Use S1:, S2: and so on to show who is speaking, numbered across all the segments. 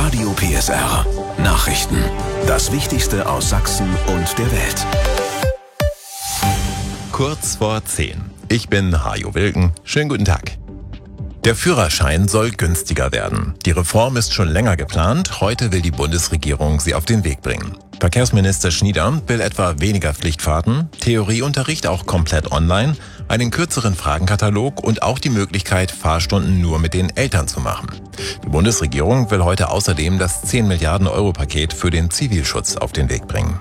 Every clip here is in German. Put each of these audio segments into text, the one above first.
S1: Radio PSR Nachrichten. Das Wichtigste aus Sachsen und der Welt.
S2: Kurz vor 10. Ich bin Hajo Wilken. Schönen guten Tag. Der Führerschein soll günstiger werden. Die Reform ist schon länger geplant. Heute will die Bundesregierung sie auf den Weg bringen. Verkehrsminister Schnieder will etwa weniger Pflichtfahrten, Theorieunterricht auch komplett online, einen kürzeren Fragenkatalog und auch die Möglichkeit, Fahrstunden nur mit den Eltern zu machen. Die Bundesregierung will heute außerdem das 10 Milliarden Euro Paket für den Zivilschutz auf den Weg bringen.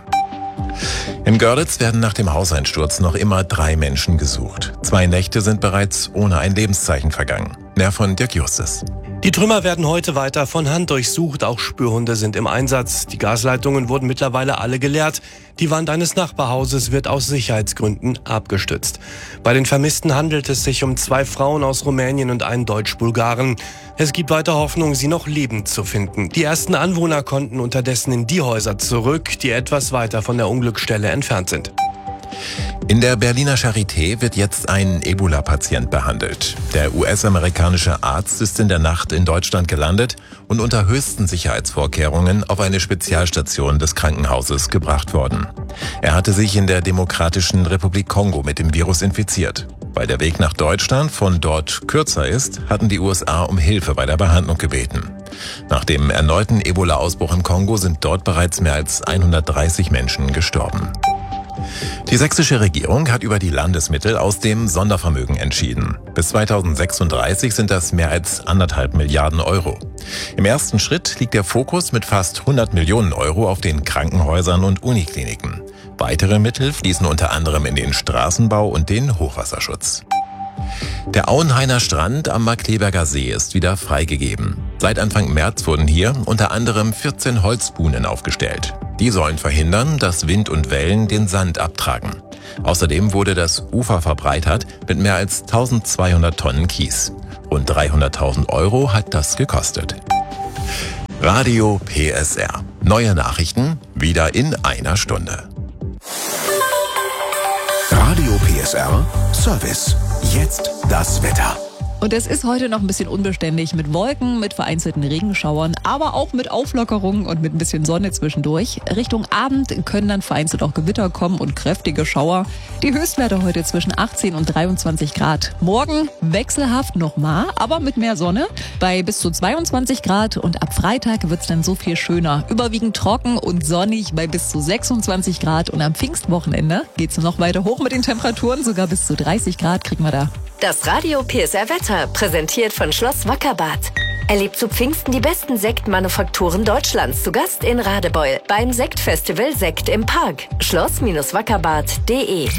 S2: In Görlitz werden nach dem Hauseinsturz noch immer 3 Menschen gesucht. 2 Nächte sind bereits ohne ein Lebenszeichen vergangen. Mehr von Dirk Justus.
S3: Die Trümmer werden heute weiter von Hand durchsucht. Auch Spürhunde sind im Einsatz. Die Gasleitungen wurden mittlerweile alle geleert. Die Wand eines Nachbarhauses wird aus Sicherheitsgründen abgestützt. Bei den Vermissten handelt es sich um 2 Frauen aus Rumänien und einen Deutsch-Bulgaren. Es gibt weiter Hoffnung, sie noch lebend zu finden. Die ersten Anwohner konnten unterdessen in die Häuser zurück, die etwas weiter von der Unglücksstelle entfernt sind.
S2: In der Berliner Charité wird jetzt ein Ebola-Patient behandelt. Der US-amerikanische Arzt ist in der Nacht in Deutschland gelandet und unter höchsten Sicherheitsvorkehrungen auf eine Spezialstation des Krankenhauses gebracht worden. Er hatte sich in der Demokratischen Republik Kongo mit dem Virus infiziert. Weil der Weg nach Deutschland von dort kürzer ist, hatten die USA um Hilfe bei der Behandlung gebeten. Nach dem erneuten Ebola-Ausbruch im Kongo sind dort bereits mehr als 130 Menschen gestorben. Die sächsische Regierung hat über die Landesmittel aus dem Sondervermögen entschieden. Bis 2036 sind das mehr als 1,5 Milliarden Euro. Im ersten Schritt liegt der Fokus mit fast 100 Millionen Euro auf den Krankenhäusern und Unikliniken. Weitere Mittel fließen unter anderem in den Straßenbau und den Hochwasserschutz. Der Auenhainer Strand am Markkleeberger See ist wieder freigegeben. Seit Anfang März wurden hier unter anderem 14 Holzbuhnen aufgestellt. Die sollen verhindern, dass Wind und Wellen den Sand abtragen. Außerdem wurde das Ufer verbreitert mit mehr als 1200 Tonnen Kies. Rund 300.000 Euro hat das gekostet. Radio PSR. Neue Nachrichten wieder in einer Stunde.
S1: Radio PSR Service. Jetzt das Wetter.
S4: Und es ist heute noch ein bisschen unbeständig mit Wolken, mit vereinzelten Regenschauern, aber auch mit Auflockerungen und mit ein bisschen Sonne zwischendurch. Richtung Abend können dann vereinzelt auch Gewitter kommen und kräftige Schauer. Die Höchstwerte heute zwischen 18 und 23 Grad. Morgen wechselhaft nochmal, aber mit mehr Sonne bei bis zu 22 Grad. Und ab Freitag wird's dann so viel schöner. Überwiegend trocken und sonnig bei bis zu 26 Grad. Und am Pfingstwochenende geht's noch weiter hoch mit den Temperaturen. Sogar bis zu 30 Grad kriegen wir da.
S5: Das Radio PSR Wetter, präsentiert von Schloss Wackerbarth. Erlebt zu Pfingsten die besten Sektmanufakturen Deutschlands. Zu Gast in Radebeul beim Sektfestival Sekt im Park. Schloss-Wackerbarth.de.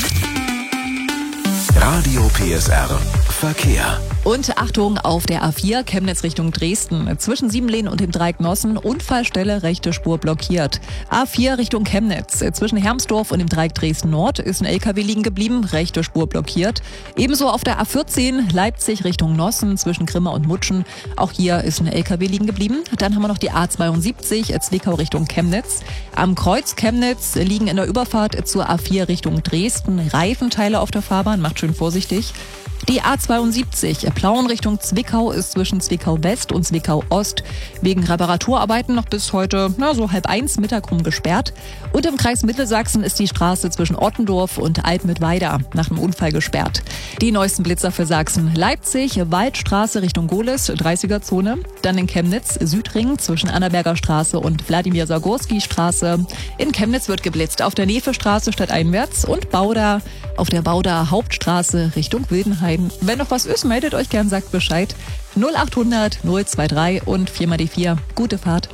S1: Radio PSR Verkehr.
S4: Und Achtung auf der A4 Chemnitz Richtung Dresden. Zwischen Siebenlehn und dem Dreieck Nossen Unfallstelle, rechte Spur blockiert. A4 Richtung Chemnitz. Zwischen Hermsdorf und dem Dreieck Dresden Nord ist ein LKW liegen geblieben, rechte Spur blockiert. Ebenso auf der A14 Leipzig Richtung Nossen zwischen Grimma und Mutschen. Auch hier ist ein LKW liegen geblieben. Dann haben wir noch die A72 Zwickau Richtung Chemnitz. Am Kreuz Chemnitz liegen in der Überfahrt zur A4 Richtung Dresden Reifenteile auf der Fahrbahn. Macht schön vorsichtig. Die A72 Plauen Richtung Zwickau ist zwischen Zwickau West und Zwickau Ost wegen Reparaturarbeiten noch bis heute so 12:30 Mittag rum gesperrt. Und im Kreis Mittelsachsen ist die Straße zwischen Ottendorf und Altmittweida nach einem Unfall gesperrt. Die neuesten Blitzer für Sachsen: Leipzig, Waldstraße Richtung Gohlis, 30er-Zone. Dann in Chemnitz, Südring zwischen Annaberger Straße und Wladimir-Sagorski-Straße. In Chemnitz wird geblitzt auf der Nefe-Straße stadteinwärts und Bauda auf der Bauda Hauptstraße Richtung Wildenhain. Wenn noch was ist, meldet euch gern, sagt Bescheid. 0800 023 und 4x4. Gute Fahrt.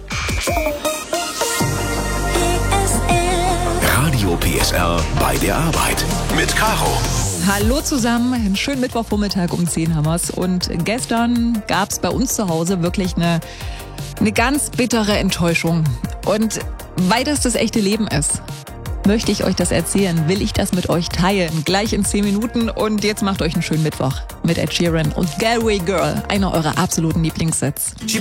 S1: Radio PSR bei der Arbeit mit Caro.
S4: Hallo zusammen, einen schönen Mittwochvormittag um 10 haben wir's. Und gestern gab's bei uns zu Hause wirklich eine ganz bittere Enttäuschung. Und weil das echte Leben ist, möchte ich euch das erzählen, will ich das mit euch teilen. Gleich in 10 Minuten und jetzt macht euch einen schönen Mittwoch mit Ed Sheeran und Galway Girl, einer eurer absoluten Lieblingssets.